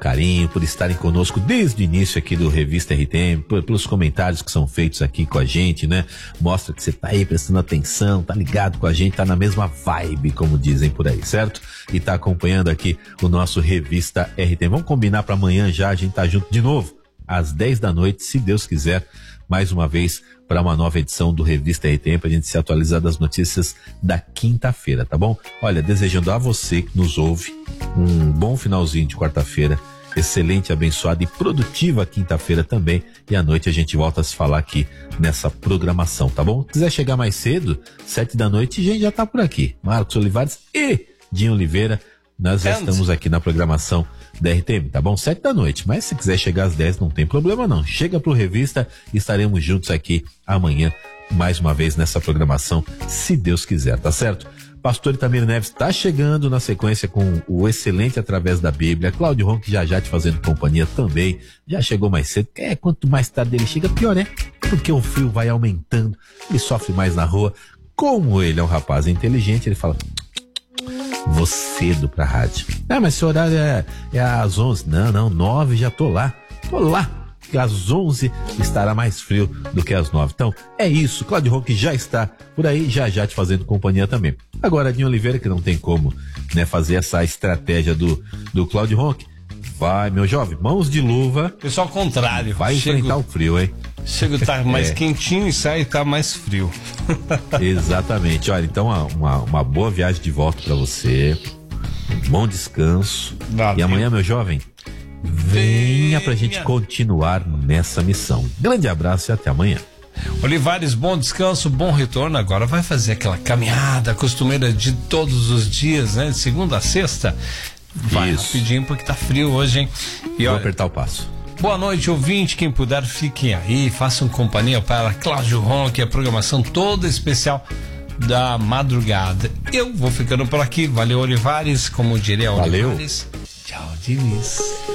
carinho, por estarem conosco desde o início aqui do Revista RTM, pelos comentários que são feitos aqui com a gente, né? Mostra que você tá aí prestando atenção, tá ligado com a gente, tá na mesma vibe, como dizem por aí, certo? E tá acompanhando aqui o nosso Revista RTM. Vamos combinar para amanhã já, a gente tá junto de novo, às 10 da noite, se Deus quiser, mais uma vez, para uma nova edição do Revista RTM, pra gente se atualizar das notícias da quinta-feira, tá bom? Olha, desejando a você que nos ouve um bom finalzinho de quarta-feira, excelente, abençoada e produtiva quinta-feira também, e à noite a gente volta a se falar aqui nessa programação, tá bom? Se quiser chegar mais cedo, 7 da noite, a gente já tá por aqui. Marcos Olivares e Dinho Oliveira, nós já estamos aqui na programação da RTM, tá bom? 7 da noite, mas se quiser chegar às 10 não tem problema não, chega pro Revista e estaremos juntos aqui amanhã, mais uma vez nessa programação, se Deus quiser, tá certo? Pastor Itamir Neves está chegando na sequência com o Excelente Através da Bíblia, Cláudio Ronck já te fazendo companhia também, já chegou mais cedo, quanto mais tarde ele chega, pior é, porque o frio vai aumentando, ele sofre mais na rua, como ele é um rapaz inteligente, ele fala... Vou cedo pra rádio. Mas esse horário é às 11. Não, 9 já tô lá. Porque às 11 estará mais frio do que às 9. Então, é isso. Cláudio Ronck já está por aí, já te fazendo companhia também. Agora, Dinho Oliveira, que não tem como, né, fazer essa estratégia do Cláudio Ronck. Vai, meu jovem, mãos de luva. Pessoal, ao contrário. Vai enfrentar o frio, hein? Chega a estar mais quentinho e sai tá mais frio. Exatamente. Olha, então uma boa viagem de volta pra você. Um bom descanso. Valeu. E amanhã, meu jovem, venha pra gente continuar nessa missão. Grande abraço e até amanhã. Olivares, bom descanso, bom retorno. Agora vai fazer aquela caminhada costumeira de todos os dias, né? De segunda a sexta. Vai rapidinho porque tá frio hoje, hein? E vou olha, apertar o passo. Boa noite, ouvinte. Quem puder, fiquem aí, façam companhia para Cláudio Ronck, a programação toda especial da madrugada. Eu vou ficando por aqui. Valeu, Olivares. Como diria Olivares. Tchau, Diniz.